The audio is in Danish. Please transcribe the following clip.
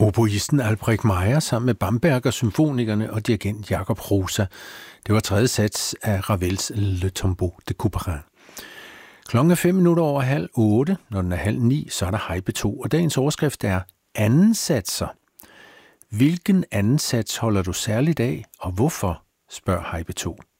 Oboisten Albrecht Meyer sammen med Bamberger Symfonikerne og dirigent Jakob Hrosa. Det var tredje sats af Ravels Le Tombeau de Couperin. Klokken er 7:05. Når den er 7:30, så er der Hej P2, og dagens overskrift er anden satser. Hvilken anden sats holder du særligt af, og hvorfor, spørger Hej P2.